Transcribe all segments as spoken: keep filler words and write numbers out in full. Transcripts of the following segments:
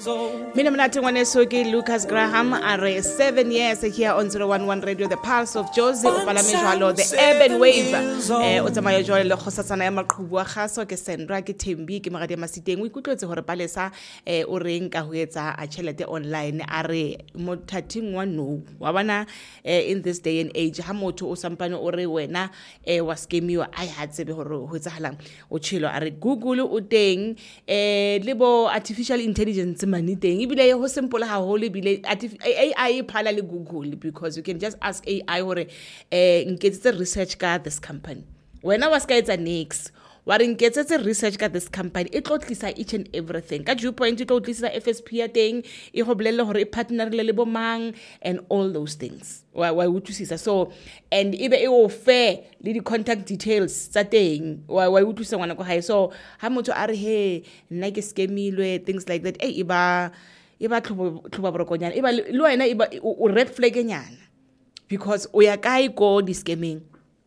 Mina mnati ngwanesoki Lucas Graham are seven years here on zero one one Radio, the Pulse of Josie Opalame Jwalo, the Urban Wave. Eh o tsamaya jwale le khosatsana ya maqhubu a khaso ke Sandra ke Thembi ke magadi masiteng o ikutlwetse hore Palesa eh o reng ka ho etsa a chelete online are mo thating wa no wa bana in this day and age ha motho o sampane o re wena eh wa skemiwa ai ha tsebe hore ho etsahalang o tshilo are Google o teng eh lebo artificial intelligence mani teng ibile ho simple ha hole bile A I phala le Google, because you can just ask A I hore eh nketsetse research ka this company wena wa ska etsa nix wa re nketsetse research ka this company e tlo tlisa each and everything ka viewpoint e tlo tlisa F S P ya teng e go bolelle hore e partner le le bomang and all those things wa wa utlwisisa. So and ibe e o fair le di contact details tsa teng wa wa utlwisisa ngwana go hae. So ha motho a re he nna ke skemilwe things like that eh iba iba tlhoba tlhoba borokonyana iba le wena iba o red flag nyana, because o ya kai go di scamming.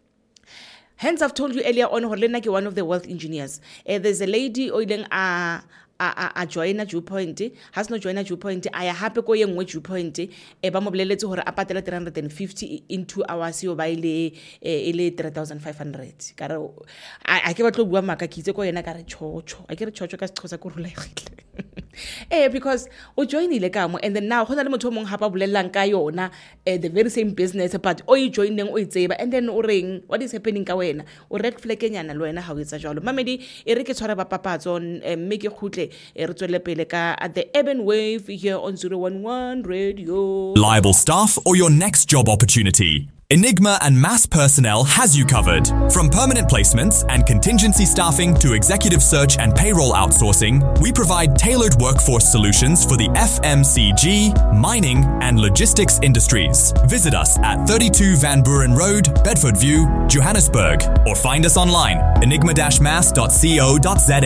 Hence, I've told you earlier on, Horlena ke one of the wealth engineers. Uh, there's a lady oiling a a a join a Viewpoint, has no join a Viewpoint. I happy go yeng with Viewpoint. E ba mo boleletse hore a patela three hundred fifty in two hours yo ba ile ile three thousand five hundred. Kare a ke ba tlo bua maka kitse go yena kare chocho. A ke re chocho ka sethosa go rula egile. Eh because o joinile ka mo, and then now hona le motho mong hapa bolelang ka yona the very same business, but o e joineng o itseba, and then o reng what is happening ka wena o red flag nyana le wena ha o etsa jalo. Mamedi e re ke tshwara ba papatso mme ke khutle e re tswele pele ka at the Urban Wave here on zero one one Radio. Liable staff or your next job opportunity, Enigma and Mass Personnel has you covered. From permanent placements and contingency staffing to executive search and payroll outsourcing, we provide tailored workforce solutions for the F M C G, mining and logistics industries. Visit us at thirty-two Van Buren Road, Bedford View, Johannesburg, or find us online enigma dash mass dot co dot za.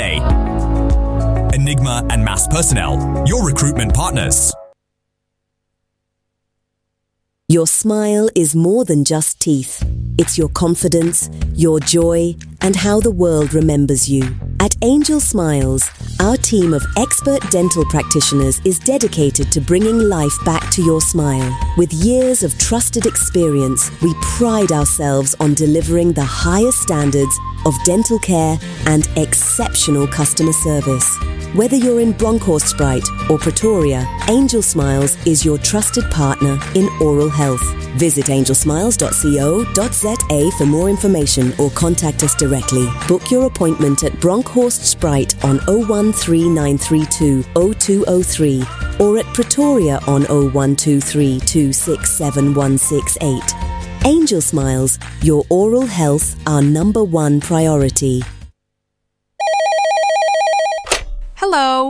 Enigma and Mass Personnel, your recruitment partners. Your smile is more than just teeth. It's your confidence, your joy, and how the world remembers you. At Angel Smiles, our team of expert dental practitioners is dedicated to bringing life back to your smile. With years of trusted experience, we pride ourselves on delivering the highest standards of dental care and exceptional customer service. Whether you're in Bronkhorstspruit or Pretoria, Angel Smiles is your trusted partner in oral health. Visit angel smiles dot co dot za for more information or contact us directly. Book your appointment at Bronkhorstspruit on zero one three nine three two zero two zero three or at Pretoria on zero one two three two six seven one six eight. Angel Smiles, your oral health, our number one priority. Hello.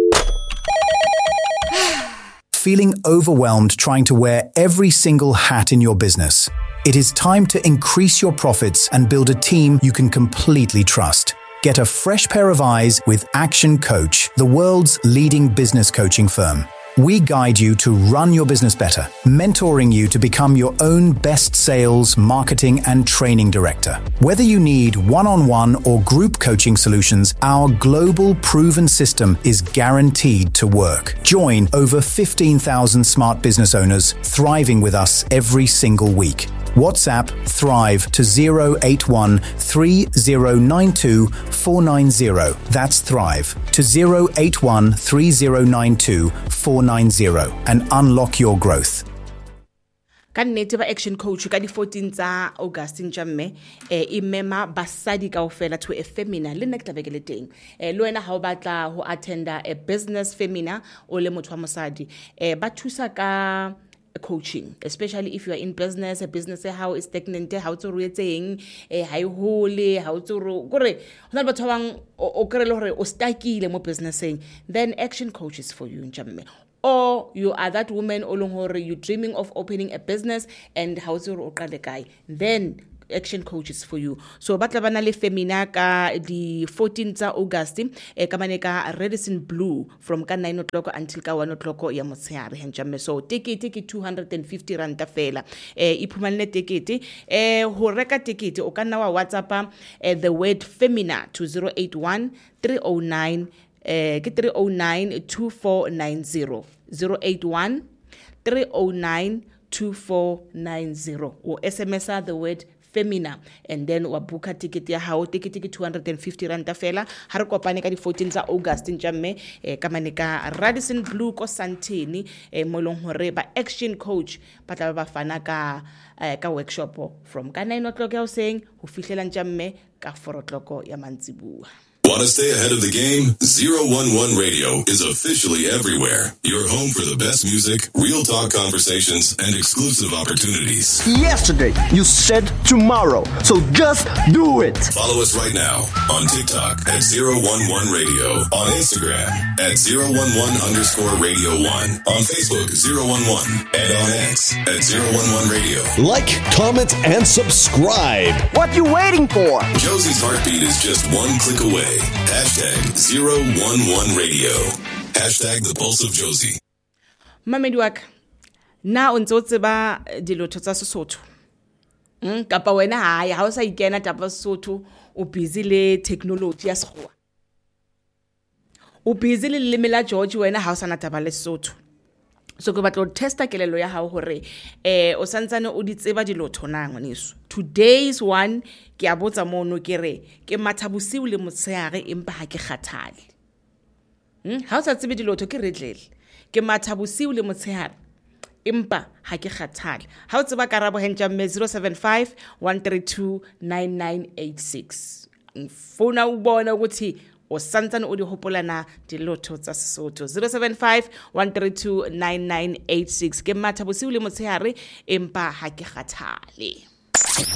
Feeling overwhelmed trying to wear every single hat in your business? It is time to increase your profits and build a team you can completely trust. Get a fresh pair of eyes with Action Coach, the world's leading business coaching firm. We guide you to run your business better, mentoring you to become your own best sales, marketing, and training director. Whether you need one-on-one or group coaching solutions, our global proven system is guaranteed to work. Join over fifteen thousand smart business owners thriving with us every single week. WhatsApp Thrive to zero eight one three zero nine two four nine zero. That's Thrive to zero eight one three zero nine two four nine zero and unlock your growth. Ka nnete ba Action Coach ka di fourteen tsa August njamme eh imema basadi kaofela to a femina le nne tla bekele teng eh le wena ha o batla ho attenda a business femina o le motho wa mosadi eh ba thusa ka coaching, especially if you are in business, a business how is stagnant, how to reetseng eh ha ihole how to gore hona le batho bang o kre le hore o stakile mo businesseng, then Action Coach is for you njamme. Or you are that woman olong hore you dreaming of opening a business and how to o qale kae, then Action Coach is for you. So batla bana le femina ka di fourteenth of August e ka mane ka Radisson Blue from ka nine o'clock until ka one o'clock ya motshehare henjamme. So ticket ke two hundred fifty rand fela eh iphumanele ticket eh ho reka ticket o ka nna wa WhatsApp eh, the word femina to zero eight one three zero nine eh ke three oh nine two four nine zero zero eight one three oh nine two four nine zero or S M S the word Femina and then wa book ticket ya hao ticket ke two hundred fifty rand fela ha re kopane ka di fourteen tsa August njamme eh ka manika Radisson Blue ko Santini eh mo leng hore ba action coach ba tla ba fana ka eh, ka workshop from ka nine o'clock ya saying ho fihlela njamme ka four o'clock ya mantsibuwa. Want to stay ahead of the game? zero one one Radio is officially everywhere. Your home for the best music, real talk conversations, and exclusive opportunities. Yesterday, you said tomorrow, so just do it. Follow us right now on TikTok at zero one one Radio, on Instagram at zero one one underscore Radio one, on Facebook zero one one, and on X at zero one one Radio. Like, comment, and subscribe. What you waiting for? Josie's heartbeat is just one click away. Hashtag zero one one Radio. Hashtag the pulse of Josie. Mamedi waka, na o ntse o tseba dilotho tsa Sesotho. Mm, kapa wena hae ha o sa ikena taba Sesotho o busy le technology ya sekgowa. O busy le leleme la George wena ha o sana taba le Sesotho. So ke batla o testa kelelo ya hao hore eh o santsane o di tseba dilotho na ngwaneso. Today's one ke a botsa mono ke re ke mathabosiu le motshehare empa ha ke kgathale. Hm ha o sa tsebe dilotho ke redlele. Ke mathabosiu le motshehare empa ha ke kgathale. Ha o tseba karabo henjamme zero seven five one three two nine nine eight six. Phone u bona ukuthi o santsane o di hopola na dilotho tsa Sesotho zero seven five one three two nine nine eight six ke mathabosiu le motshehare empa ha ke kgathale.